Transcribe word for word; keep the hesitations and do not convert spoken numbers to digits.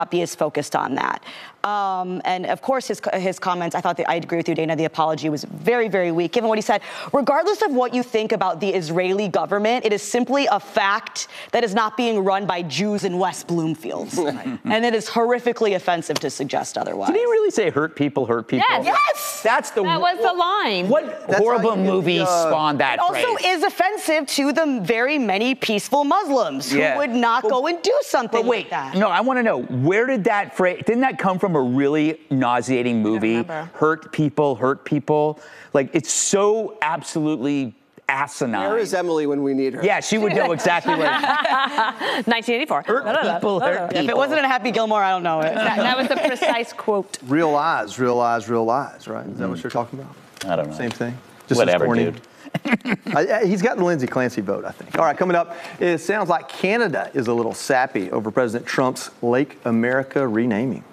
be as focused on that. Um, and of course, his his comments, I thought that I agree with you, Dana, the apology was very, very weak, given what he said. Regardless of what you think about the Israeli government, it is simply a fact that is not being run by Jews in West Bloomfield. And it is horrifically offensive to suggest otherwise. Did he really say hurt people, hurt people? Yes. Yes! That's the That was the line. What That's horrible how you- movie uh, spawned that It also phrase? is offensive to the very many peaceful Muslims who Yeah. would not Well, go and do something But wait, like that. no, I want to know, where did that phrase, didn't that come from a really nauseating movie? remember. Hurt people, hurt people. Like, it's so absolutely asinine. Where is Emily when we need her? Yeah, she would know exactly where. nineteen eighty-four. Hurt people, hurt people. If it wasn't in Happy Gilmore, I don't know it. That, that was the precise quote. Real eyes, real eyes, real eyes, right? Is that what you're talking about? I don't know. Same thing? Just as Whatever, corny? dude. I, I, he's got the Lindsey Clancy vote, I think. All right, coming up, it sounds like Canada is a little sappy over President Trump's Lake America renaming.